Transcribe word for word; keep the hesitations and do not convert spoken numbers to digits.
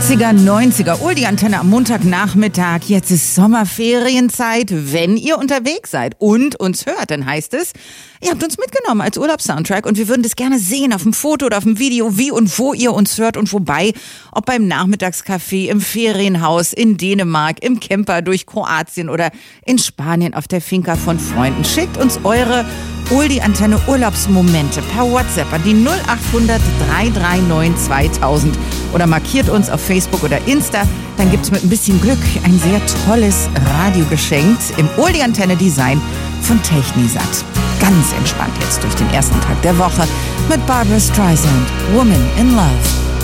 achtziger, neunziger, Oldie-Antenne am Montagnachmittag. Jetzt ist Sommerferienzeit, wenn ihr unterwegs seid und uns hört, dann heißt es, ihr habt uns mitgenommen als Urlaubssoundtrack und wir würden das gerne sehen auf dem Foto oder auf dem Video, wie und wo ihr uns hört und wobei, ob beim Nachmittagscafé, im Ferienhaus, in Dänemark, im Camper durch Kroatien oder in Spanien auf der Finca von Freunden. Schickt uns eure Oldie-Antenne Urlaubsmomente per WhatsApp an die null achthundert, drei drei neun, zweitausend oder markiert uns auf Facebook oder Insta. Dann gibt's mit ein bisschen Glück ein sehr tolles Radiogeschenk im Oldie-Antenne-Design von Technisat. Ganz entspannt jetzt durch den ersten Tag der Woche mit Barbra Streisand, Woman in Love.